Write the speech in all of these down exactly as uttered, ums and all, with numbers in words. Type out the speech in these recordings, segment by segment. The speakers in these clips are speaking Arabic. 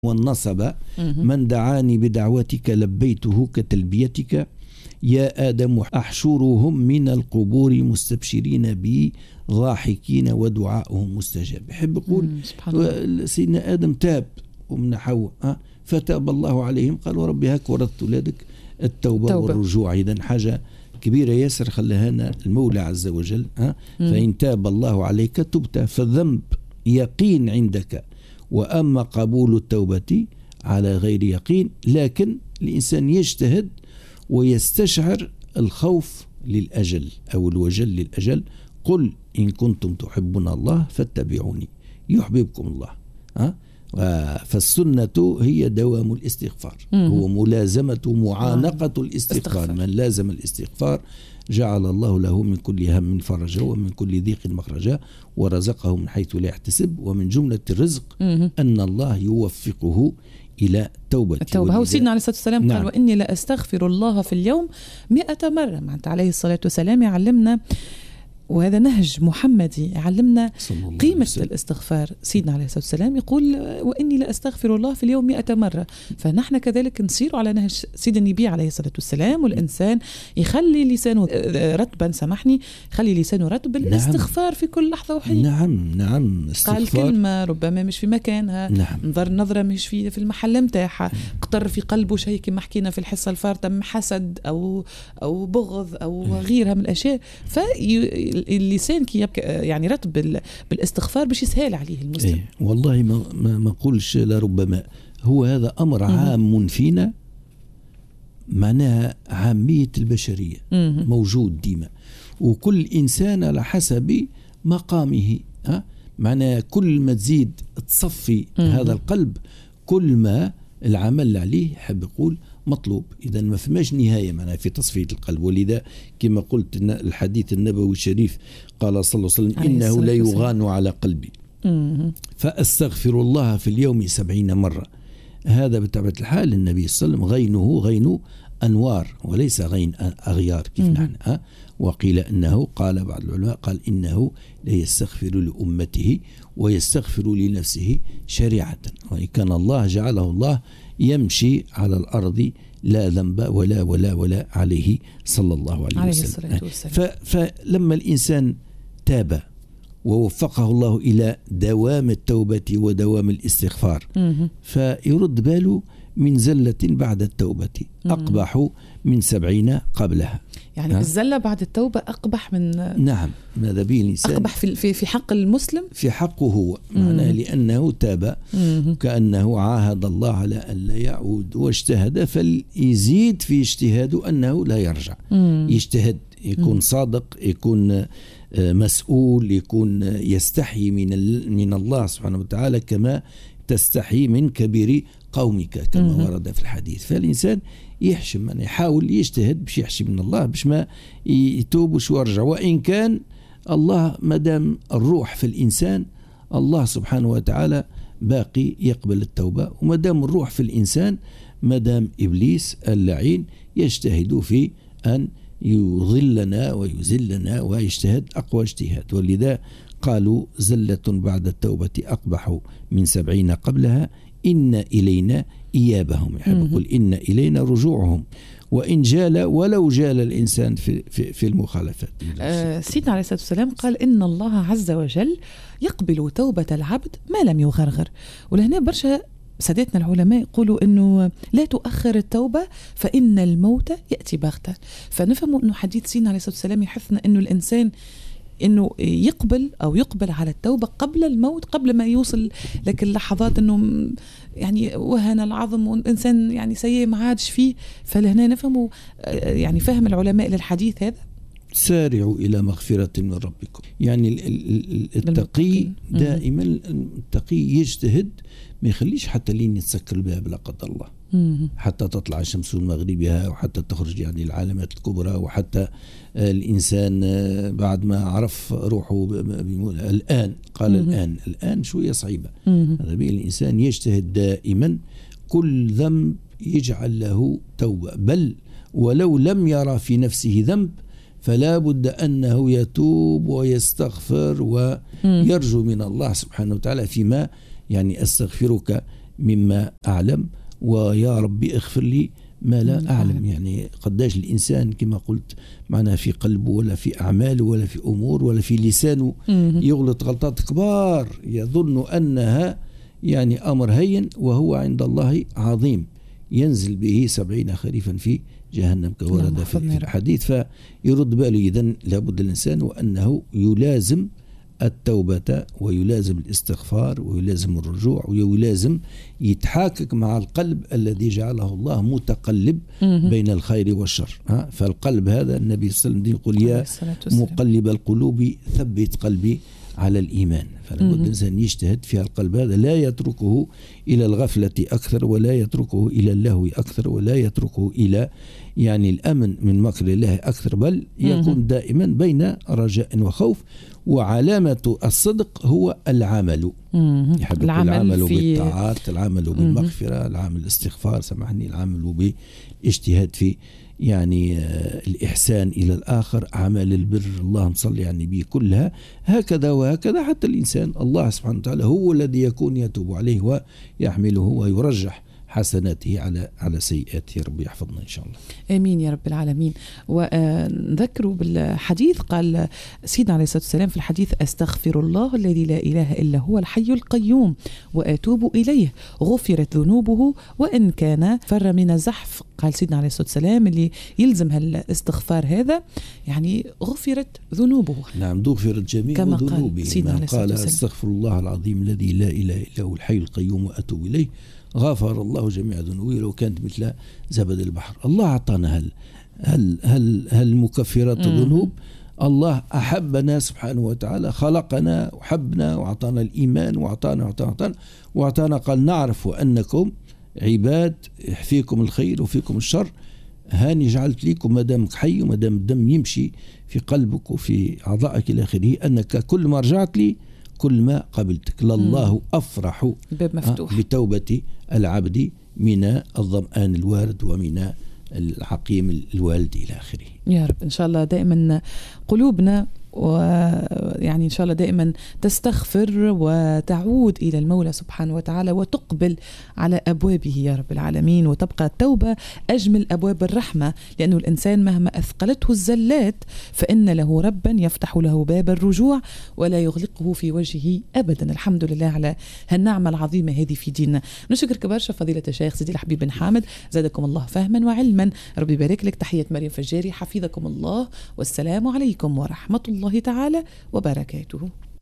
والنصب من دعاني بدعوتك لبيته كتلبيتك يا آدم أحشرهم من القبور مستبشرين بي ضاحكين ودعاؤهم مستجاب. يحب يقول سيدنا آدم تاب ومن حواء فتاب الله عليهم، قالوا ربي هاك ورثت أولادك التوبة, التوبة والرجوع. إذن حاجة كبيرة ياسر خلاها المولى عز وجل. فإن تاب الله عليك تبت، فالذنب يقين عندك، وأما قبول التوبة على غير يقين. لكن الإنسان يجتهد ويستشعر الخوف للأجل أو الوجل للأجل. قل إن كنتم تحبون الله فاتبعوني يحببكم الله. ها؟ فالسنة هي دوام الاستغفار، هو ملازمة معانقة الاستغفار. من لازم الاستغفار جعل الله له من كل هم فرجا ومن كل ضيق مخرجا ورزقه من حيث لا يحتسب، ومن جملة الرزق أن الله يوفقه إلى توبة التوبة. هو سيدنا عليه الصلاة والسلام نعم. قال وإني لا أستغفر الله في اليوم مئة مرة. معناتها عليه الصلاة والسلام يعلمنا، وهذا نهج محمدي يعلمنا قيمة الاستغفار. سيدنا عليه الصلاة والسلام يقول وإني لا أستغفر الله في اليوم مئة مرة. فنحن كذلك نسير على نهج سيدنا النبي عليه الصلاة والسلام، والإنسان يخلي لسانه رتبا، سامحني، يخلي لسانه رتب بالاستغفار نعم. في كل لحظة وحين. نعم نعم قال كلمة ربما مش في مكانها، نعم. نظر نظرة مش في في المحل متاعها، اقتر في قلبه شيء كما حكينا في الحصة الفارطة من حسد أو أو بغض أو غيرها من الأشياء. في اللسان كي يبقى يعني رتب بالاستغفار باش يسهل عليه المسلم. إيه والله ما ما ما قولش لربما، هو هذا أمر عام فينا، معناها عامية البشرية موجود ديما، وكل إنسان على حسب مقامه. ها معناها كل ما تزيد تصفي هذا القلب كل ما العمل عليه حب يقول مطلوب. إذا ما فماش نهاية معناها في تصفية القلب. ولذا كما قلت الحديث النبوي الشريف قال صلى الله عليه وسلم إنه لا يغان على قلبي فأستغفر الله في اليوم سبعين مرة. هذا بطبيعة الحال النبي صلى الله عليه وسلم غينه غين أنوار وليس غين أغيار كيف نحن. أه؟ وقيل أنه قال بعض العلماء قال إنه لا يستغفر لأمته ويستغفر لنفسه شريعة، وإن كان الله جعله الله يمشي على الأرض لا ذنب ولا ولا ولا عليه صلى الله عليه, عليه وسلم. فلما الإنسان تاب ووفقه الله إلى دوام التوبة ودوام الاستغفار فيرد باله من زلة بعد التوبة أقبح من سبعين قبلها. يعني الزلة بعد التوبة أقبح من نعم ماذا به الإنسان أقبح في في في حق المسلم، في حقه هو معناه لأنه تاب كأنه عاهد الله على أن لا يعود واجتهد، فليزيد في اجتهاده أنه لا يرجع. مم. يجتهد يكون مم. صادق، يكون مسؤول، يكون يستحي من من الله سبحانه وتعالى كما تستحي من كبير قومك كما مم. ورد في الحديث. فالإنسان يحشم يعني يحاول يجتهد باش يحشم من الله باش ما يتوب وش ويرجع. وإن كان الله مدام الروح في الإنسان الله سبحانه وتعالى باقي يقبل التوبة، ومدام الروح في الإنسان مدام إبليس اللعين يجتهد في أن يضلنا ويزلنا ويجتهد أقوى اجتهاد. ولذا قالوا زلة بعد التوبة أقبح من سبعين قبلها إن إلينا إيابهم. يحب يقول إن إلينا رجوعهم وإن جال ولو جال الإنسان في, في, في المخالفات. آه سيدنا عليه الصلاة والسلام قال إن الله عز وجل يقبل توبة العبد ما لم يغرغر. ولهنا برشا سادتنا العلماء يقولوا إنه لا تؤخر التوبة فإن الموت يأتي بغتة. فنفهموا إنه حديث سيدنا عليه الصلاة والسلام يحثنا إنه الإنسان إنه يقبل أو يقبل على التوبة قبل الموت، قبل ما يوصل لك اللحظات إنه يعني وهن العظم والإنسان يعني سيء ما عادش فيه. فلهنا نفهموا يعني فهم العلماء للحديث هذا. سارعوا إلى مغفرة من ربكم. يعني التقي دائما التقي يجتهد ما يخليش حتى لين يتسكر الباب لا قدر الله، حتى تطلع الشمس من مغربها وحتى تخرج يعني العلامات الكبرى، وحتى الإنسان بعد ما عرف روحه الآن قال الآن الآن شوية صعيبة. هذا بيه الإنسان يجتهد دائما كل ذنب يجعل له توبة، بل ولو لم يرى في نفسه ذنب فلا بد أنه يتوب ويستغفر ويرجو من الله سبحانه وتعالى فيما يعني أستغفرك مما أعلم، ويا ربي اغفر لي ما لا أعلم. يعني قداش الإنسان كما قلت معنا في قلبه ولا في أعماله ولا في أمور ولا في لسانه يغلط غلطات كبار يظن أنها يعني أمر هين وهو عند الله عظيم، ينزل به سبعين خريفا في جهنم كورد في الحديث. فيرد باله إذن لابد الإنسان وأنه يلازم التوبة ويلازم الاستغفار ويلازم الرجوع ويلازم يتحاكك مع القلب الذي جعله الله متقلب بين الخير والشر. فالقلب هذا النبي صلى الله عليه وسلم يقول يا مقلب القلوب ثبت قلبي على الإيمان. فلابد الإنسان يجتهد في القلب هذا، لا يتركه إلى الغفلة أكثر ولا يتركه إلى اللهو أكثر ولا يتركه إلى يعني الأمن من مكر الله أكثر، بل يكون دائما بين رجاء وخوف. وعلامة الصدق هو العمل، يحب العمل, العمل بالطاعات، العمل بالمغفرة، العمل الاستغفار سامحني، العمل باجتهاد في يعني الإحسان إلى الآخر، عمل البر، اللهم صل يعني به كلها هكذا وهكذا، حتى الإنسان الله سبحانه وتعالى هو الذي يكون يتوب عليه ويحمله ويرجح حسناته على على سيئاته. ربي يحفظنا إن شاء الله. آمين يا رب العالمين. ونذكروا بالحديث قال سيدنا عليه الصلاة والسلام في الحديث أستغفر الله الذي لا إله إلا هو الحي القيوم وأتوب إليه غفرت ذنوبه وإن كان فر من الزحف. قال سيدنا عليه الصلاة والسلام اللي يلزم هالاستغفار هذا يعني غفرت ذنوبه. نعم غفرت جميع ذنوبه. قال, قال أستغفر الله العظيم الذي لا إله إلا هو الحي القيوم وأتوب إليه غفر الله جميع ذنوبه لو كانت مثل زبد البحر. الله أعطانا هل هل هل هل مكفرات الذنوب. الله أحبنا سبحانه وتعالى، خلقنا وحبنا وأعطانا الإيمان وأعطانا وأعطانا وأعطانا قال نعرف أنكم عباد فيكم الخير وفيكم الشر، هاني جعلت لكم ما دامك حي وما دام الدم يمشي في قلبك وفي أعضائك إلى آخره أنك كل ما رجعت لي كل ما قبلتك. لله أفرح بتوبة العبد من الظمآن الوارد ومن العقيم الوالد إلى آخره. يا رب إن شاء الله دائما قلوبنا ويعني إن شاء الله دائما تستغفر وتعود إلى المولى سبحانه وتعالى وتقبل على أبوابه يا رب العالمين، وتبقى التوبة أجمل أبواب الرحمة، لأنه الإنسان مهما أثقلته الزلات فإن له ربا يفتح له باب الرجوع ولا يغلقه في وجهه أبدا. الحمد لله على هالنعمة العظيمة هذه في ديننا. نشكرك برشا فضيلة الشيخ سيدي الحبيب بن حامد، زادكم الله فهما وعلما. ربي يبارك لك. تحية مريم فجاري، حفظكم الله، والسلام عليكم ورحمة الله الله تعالى وبركاته.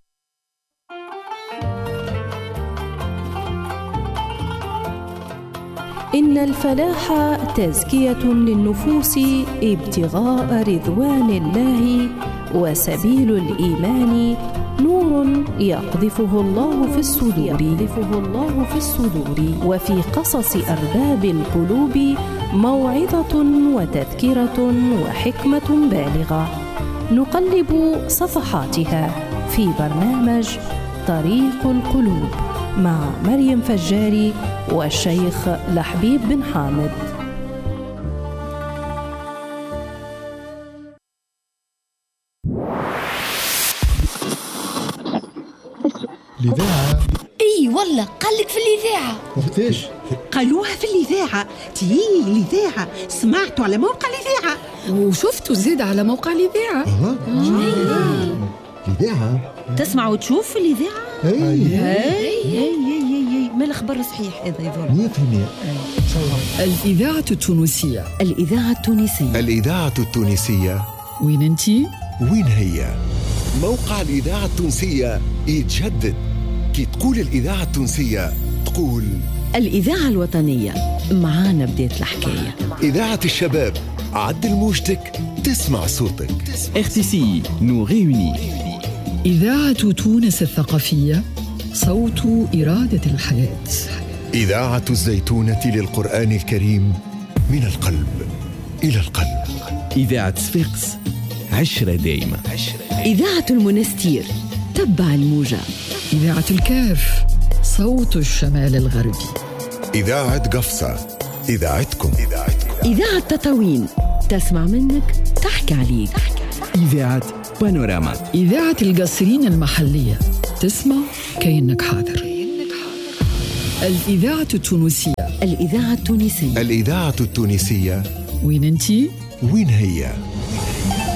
إن الفلاح تزكية للنفوس ابتغاء رضوان الله وسبيل الإيمان نور يقذفه الله في الصدور يقذفه الله في الصدور وفي قصص أرباب القلوب موعظة وتذكرة وحكمة بالغة نقلب صفحاتها في برنامج طريق القلوب مع مريم فجاري والشيخ لحبيب بن حامد. الإذاعة اي والله قالك في الإذاعة. وقتاش؟ قالوها في الإذاعة. تي الإذاعة سمعتوا على موقع الإذاعة وشفتوا زيد على موقع الإذاعة. أه. الإذاعة تسمع وتشوف في الإذاعة. هاي هاي هاي ما الخبر صحيح هذا يظهر مية في المية. الإذاعة التونسية. الإذاعة التونسية. الإذاعة التونسية. وين انتي؟ وين هي؟ موقع الإذاعة التونسية يتجدد. كي تقول الإذاعة التونسية تقول الإذاعة الوطنية. معانا بداية الحكاية. إذاعة الشباب، عدل موجتك تسمع صوتك. R T C nous réunit. إذاعة تونس الثقافية، صوت إرادة الحياة. إذاعة الزيتونة للقرآن الكريم، من القلب إلى القلب. إذاعة صفاقس، عشرة دايمة. إذاعة المنستير، تبع الموجة. إذاعة الكاف، صوت الشمال الغربي. إذاعة قفصة، إذاعتكم. إذاعة تطاوين، تسمع منك تحكي عليك. إذاعة بانوراما، إذاعة القصرين المحلية، تسمع كأنك حاضر. الإذاعة التونسية. الإذاعة التونسية. الإذاعة التونسية. وين انتي؟ وين هي؟